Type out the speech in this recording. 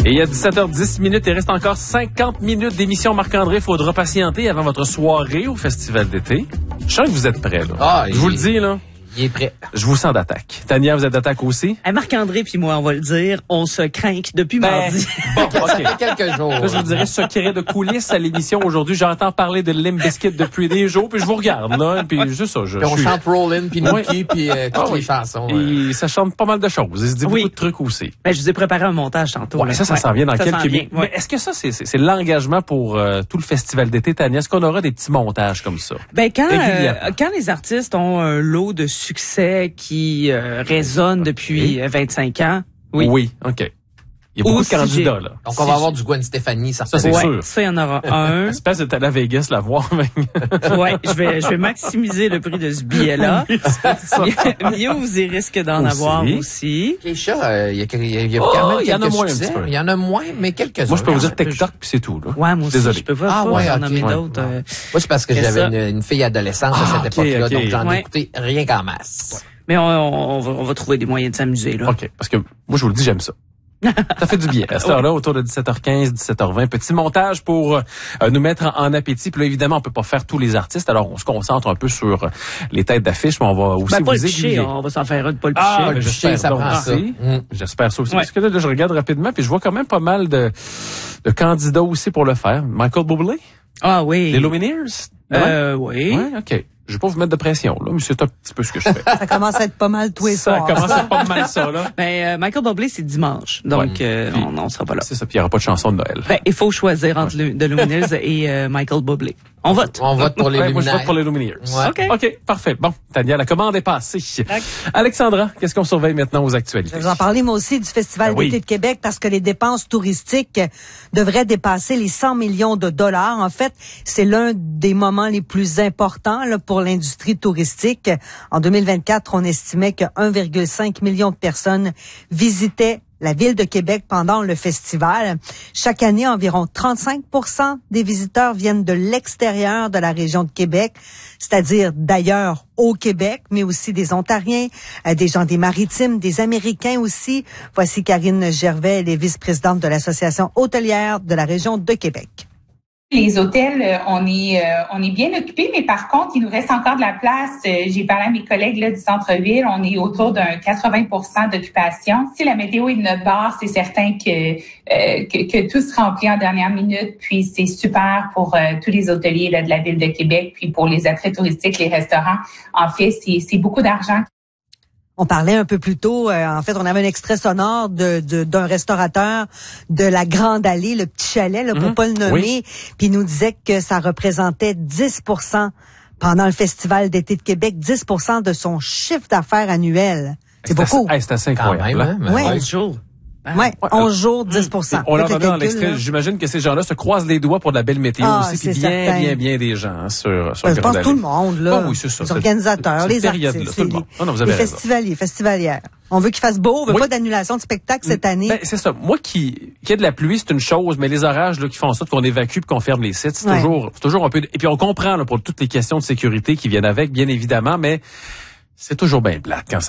Et il y a 17h10 minutes, il reste encore 50 minutes d'émission Marc-André. Faudra patienter avant votre soirée au Festival d'été. Je sens que vous êtes prêts, là. Ah, je vous le dis, là. Il est prêt. Je vous sens d'attaque. Tania, vous êtes d'attaque aussi? Marc-André puis moi, on va le dire, on se craint depuis mardi. Bon, OK. Quelques jours. Là, je vous dirais secret de coulisses à l'émission aujourd'hui. J'entends parler de Limp Bizkit depuis des jours, puis je vous regarde, là. Puis juste ça, Puis on chante Rollin', puis Nookie, puis toutes les chansons. Et ça chante pas mal de choses. Il se dit beaucoup de trucs aussi. Ben, je vous ai préparé un montage tantôt. Ouais, ça s'en vient dans quelques minutes. Ouais. Mais est-ce que ça, c'est l'engagement pour tout le festival d'été, Tania? Est-ce qu'on aura des petits montages comme ça? Ben, quand les artistes ont un lot de succès qui résonne depuis 25 ans. Oui, OK. Il y a beaucoup de candidats, là. Donc, on va avoir du Gwen Stefani, ça c'est sûr. Ça, il y en aura un. Espèce de t'aller à Vegas la voir. Ouais, je vais maximiser le prix de ce billet-là. Mieux vous y risque d'en avoir aussi. Keisha, il y a quand même quelques succès. Il y en a moins, mais quelques-uns. Moi, je peux vous dire TikTok, puis c'est tout, là. Ouais, moi aussi, désolé. je peux pas en nommer d'autres. Moi, c'est parce que j'avais une fille adolescente à cette époque-là, donc j'en ai écouté rien qu'en masse. Mais on va trouver des moyens de s'amuser, là. OK, parce que moi, je vous le dis, j'aime ça. Ça fait du bien. À cette heure-là, autour de 17h15, 17h20, petit montage pour nous mettre en appétit. Puis là, évidemment, on peut pas faire tous les artistes. Alors, on se concentre un peu sur les têtes d'affiche, mais on va aussi vous aiguiller. On va s'en faire un de Paul Piché. Le Piché, ça prend ça. J'espère ça aussi. Parce que là, je regarde rapidement, puis je vois quand même pas mal de candidats aussi pour le faire. Michael Bublé. Ah oui. Les Lumineers. Oui. Ouais, OK. Je vais pas vous mettre de pression, là, mais c'est un petit peu ce que je fais. Ça commence à être pas mal tous les soirs. Ça commence à être pas mal ça, là. Ben, Michael Bublé, c'est dimanche. Donc, on sera pas là. C'est ça, puis il n'y aura pas de chanson de Noël. Ben, il faut choisir entre The Lumineers et Michael Bublé. On vote. On vote pour les Lumineers. Moi, je vote pour les Lumineers. Ouais. OK, parfait. Bon, Tania, la commande est passée. Alexandra, qu'est-ce qu'on surveille maintenant aux actualités? Je vais vous en parler, moi aussi, du Festival d'été de Québec, parce que les dépenses touristiques devraient dépasser les 100 millions de dollars. En fait, c'est l'un des moments les plus importants là, pour l'industrie touristique. En 2024, on estimait que 1,5 million de personnes visitaient la ville de Québec pendant le festival. Chaque année, environ 35% des visiteurs viennent de l'extérieur de la région de Québec, c'est-à-dire d'ailleurs au Québec, mais aussi des Ontariens, des gens des Maritimes, des Américains aussi. Voici Karine Gervais, elle est vice-présidente de l'Association hôtelière de la région de Québec. Les hôtels, on est bien occupés, mais par contre, il nous reste encore de la place. J'ai parlé à mes collègues là, du centre-ville, on est autour d'un 80% d'occupation. Si la météo est de notre bord, c'est certain que tout se remplit en dernière minute, puis c'est super pour tous les hôteliers là, de la ville de Québec, puis pour les attraits touristiques, les restaurants. En fait, c'est beaucoup d'argent. On parlait un peu plus tôt, en fait, on avait un extrait sonore d'un restaurateur de la Grande Allée, le petit chalet, là, pour pas le nommer, puis il nous disait que ça représentait 10% pendant le Festival d'été de Québec, 10% de son chiffre d'affaires annuel. C'est beaucoup. C'est assez incroyable. Même, 11 jours. Ouais, 11 jours, 10%. On l'entendait dans l'extrait. J'imagine que ces gens-là se croisent les doigts pour de la belle météo aussi, puis bien des gens sur je pense tout le monde, là. Oh, oui, c'est ça. Les organisateurs, les artistes, les festivaliers, festivalières. On veut qu'il fasse beau, on veut pas d'annulation de spectacle cette année. Ben, c'est ça. Moi, qui ait de la pluie, c'est une chose, mais les orages, là, qui font en sorte qu'on évacue puis qu'on ferme les sites, c'est toujours un peu, et puis on comprend, là, pour toutes les questions de sécurité qui viennent avec, bien évidemment, mais c'est toujours bien plate quand